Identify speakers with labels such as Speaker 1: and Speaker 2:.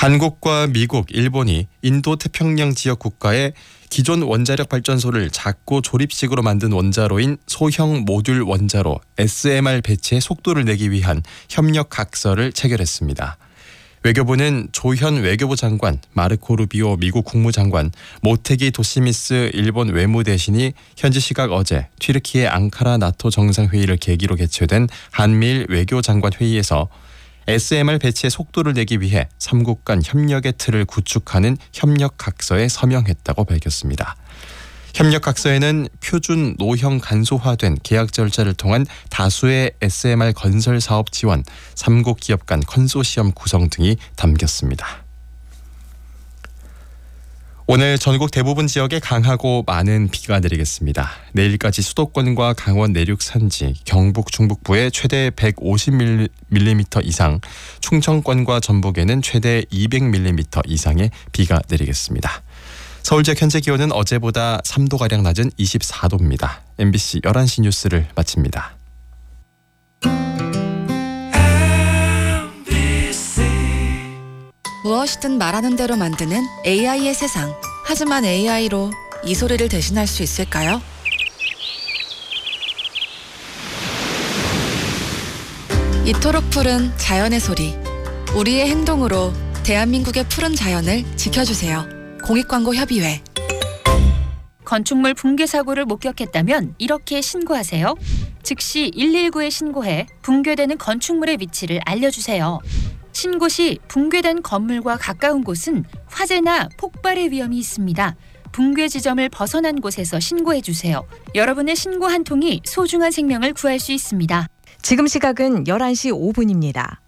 Speaker 1: 한국과 미국, 일본이 인도 태평양 지역 국가의 기존 원자력 발전소를 작고 조립식으로 만든 원자로인 소형 모듈 원자로 SMR 배치의 속도를 내기 위한 협력 각서를 체결했습니다. 외교부는 조현 외교부 장관, 마르코 루비오 미국 국무장관, 모테기 도시미스 일본 외무대신이 현지 시각 어제 튀르키예 앙카라 나토 정상회의를 계기로 개최된 한미일 외교장관 회의에서 SMR 배치의 속도를 내기 위해 3국 간 협력의 틀을 구축하는 협력 각서에 서명했다고 밝혔습니다. 협력 각서에는 표준 노형 간소화된 계약 절차를 통한 다수의 SMR 건설 사업 지원, 3국 기업 간 컨소시엄 구성 등이 담겼습니다. 오늘 전국 대부분 지역에 강하고 많은 비가 내리겠습니다. 내일까지 수도권과 강원 내륙 산지, 경북 중북부에 최대 150mm 이상, 충청권과 전북에는 최대 200mm 이상의 비가 내리겠습니다. 서울 지역 현재 기온은 어제보다 3도가량 낮은 24도입니다. MBC 11시 뉴스를 마칩니다.
Speaker 2: 무엇이든 말하는 대로 만드는 AI의 세상. 하지만 AI로 이 소리를 대신할 수 있을까요? 이토록 푸른 자연의 소리. 우리의 행동으로 대한민국의 푸른 자연을 지켜주세요. 공익광고협의회.
Speaker 3: 건축물 붕괴 사고를 목격했다면 이렇게 신고하세요. 즉시 119에 신고해 붕괴되는 건축물의 위치를 알려주세요. 신고 시 붕괴된 건물과 가까운 곳은 화재나 폭발의 위험이 있습니다. 붕괴 지점을 벗어난 곳에서 신고해주세요. 여러분의 신고 한 통이 소중한 생명을 구할 수 있습니다.
Speaker 4: 지금 시각은 11시 5분입니다.